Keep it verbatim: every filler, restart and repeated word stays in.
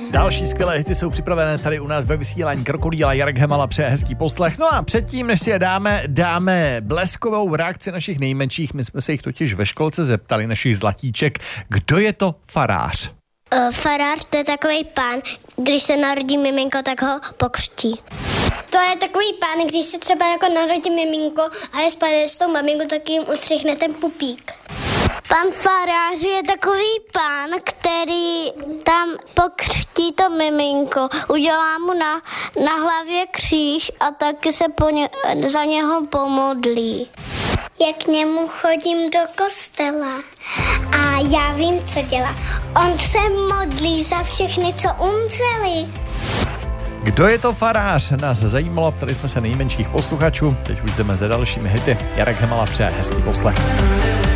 Další skvělé hity jsou připravené tady u nás ve vysílání Krokodýla. Jarek Hemala přeje hezký poslech. No a předtím, než si je dáme, dáme bleskovou reakci našich nejmenších. My jsme se jich totiž ve školce zeptali, našich zlatíček, kdo je to farář? Uh, farář to je takový pán, když se narodí miminko, tak ho pokřtí. To je takový pán, když se třeba jako narodí miminko a je spálený s tou maminkou, tak jim utřichne ten pupík. Pan farář je takový pán, který tam pokřtí to miminko, udělá mu na, na hlavě kříž a taky se po ně, za něho pomodlí. Já k němu chodím do kostela a já vím, co dělá. On se modlí za všechny, co umřeli. Kdo je to farář? Nás zajímalo, ptali jsme se nejmenších posluchačů. Teď už jdeme za dalšími hity. Jarek Hemala přeje hezký poslech.